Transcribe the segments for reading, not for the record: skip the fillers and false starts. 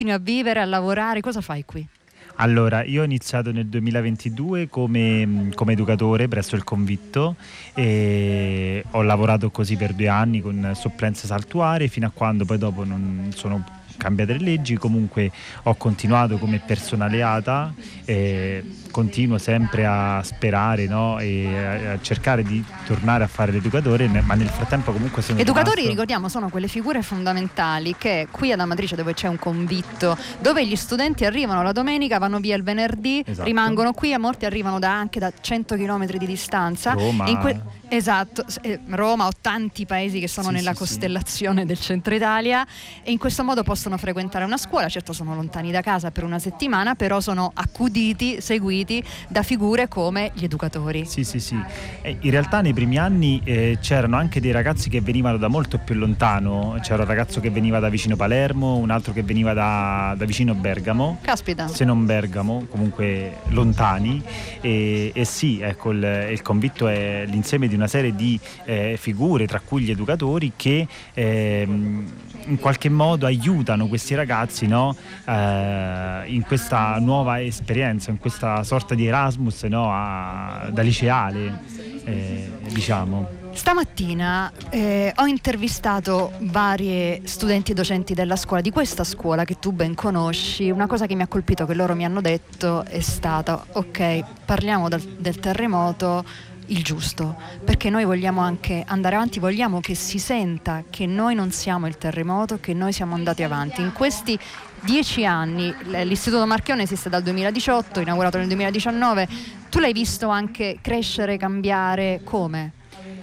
a vivere, a lavorare, cosa fai qui? Allora, io ho iniziato nel 2022 come educatore presso il Convitto e ho lavorato così per 2 anni con supplenze saltuarie fino a quando poi dopo non sono cambiate le leggi. Comunque ho continuato come personale ATA e continuo sempre a sperare, no? E a cercare di tornare a fare l'educatore, ma nel frattempo comunque sono Educatori, rimasto... ricordiamo, sono quelle figure fondamentali che qui ad Amatrice, dove c'è un convitto, dove gli studenti arrivano la domenica, vanno via il venerdì, Esatto. rimangono qui, a molti arrivano anche da 100 km di distanza. Roma. Esatto, Roma o tanti paesi che sono nella costellazione del centro Italia, e in questo modo possono frequentare una scuola. Certo, sono lontani da casa per una settimana, però sono accuditi, seguiti da figure come gli educatori. Sì. In realtà nei primi anni c'erano anche dei ragazzi che venivano da molto più lontano. C'era un ragazzo che veniva da vicino Palermo, un altro che veniva da vicino Bergamo. Caspita. Se non Bergamo, comunque lontani. E sì, ecco, il Convitto è l'insieme di una serie di figure, tra cui gli educatori, che in qualche modo aiutano questi ragazzi, no? In questa nuova esperienza, in questa sorta di Erasmus, no? Da liceale, diciamo. Stamattina ho intervistato varie studenti e docenti della scuola, di questa scuola che tu ben conosci. Una cosa che mi ha colpito, che loro mi hanno detto, è stata: ok, parliamo del terremoto il giusto, perché noi vogliamo anche andare avanti, vogliamo che si senta che noi non siamo il terremoto, che noi siamo andati avanti. In questi 10 anni, l'Istituto Marchionne esiste dal 2018, inaugurato nel 2019, tu l'hai visto anche crescere, cambiare, come?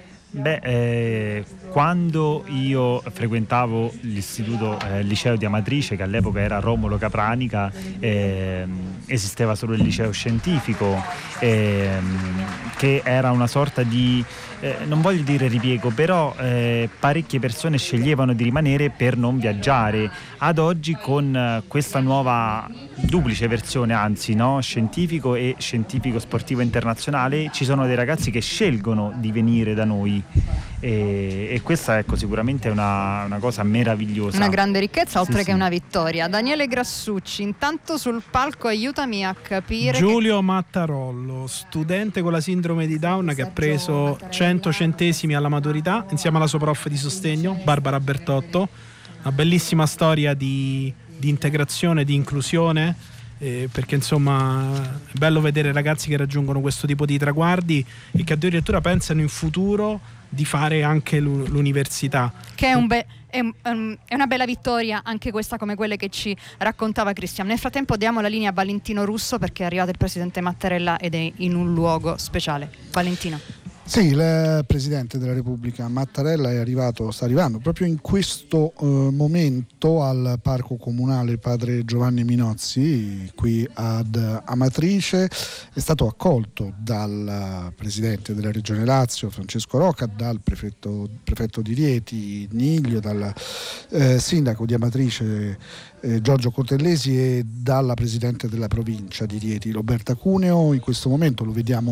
Quando io frequentavo l'istituto, il liceo di Amatrice, che all'epoca era Romolo Capranica, esisteva solo il liceo scientifico, che era una sorta di, non voglio dire ripiego, però parecchie persone sceglievano di rimanere per non viaggiare. Ad oggi, con questa nuova duplice versione, anzi, no? Scientifico e scientifico sportivo internazionale, ci sono dei ragazzi che scelgono di venire da noi, e questa, ecco, sicuramente è una cosa meravigliosa, una grande ricchezza, oltre sì. Che una vittoria. Daniele Grassucci, intanto sul palco aiutami a capire. Giulio Mattarollo, studente con la sindrome di Down, che ha preso 100 centesimi alla maturità insieme alla sua prof di sostegno Barbara Bertotto. Una bellissima storia di integrazione, di inclusione, perché insomma è bello vedere ragazzi che raggiungono questo tipo di traguardi e che addirittura pensano in futuro di fare anche l'università, che è una bella vittoria anche questa, come quelle che ci raccontava Cristian. Nel frattempo diamo la linea a Valentino Russo, perché è arrivato il presidente Mattarella ed è in un luogo speciale. Valentino. Sì, il Presidente della Repubblica Mattarella sta arrivando proprio in questo momento al Parco Comunale Padre Giovanni Minozzi, qui ad Amatrice. È stato accolto dal Presidente della Regione Lazio, Francesco Rocca, dal prefetto di Rieti, Niglio, dal Sindaco di Amatrice, Giorgio Cortellesi, e dalla Presidente della Provincia di Rieti, Roberta Cuneo. In questo momento lo vediamo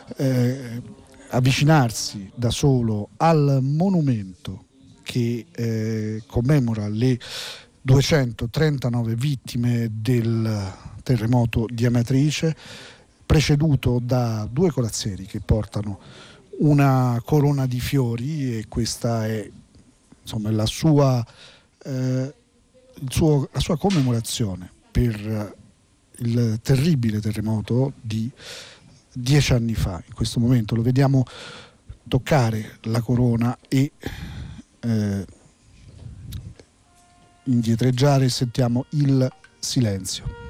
avvicinarsi da solo al monumento che commemora le 239 vittime del terremoto di Amatrice, preceduto da 2 corazzieri che portano una corona di fiori, e questa è, insomma, la sua commemorazione per il terribile terremoto di 10 anni fa. In questo momento lo vediamo toccare la corona e indietreggiare, e sentiamo il silenzio.